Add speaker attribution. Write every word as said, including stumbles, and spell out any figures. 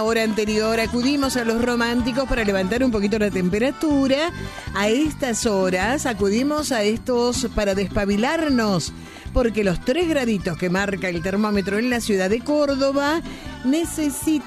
Speaker 1: la hora anterior acudimos a los románticos para levantar un poquito la temperatura. A estas horas acudimos a estos para despabilarnos, porque los tres graditos que marca el termómetro en la ciudad de Córdoba necesitan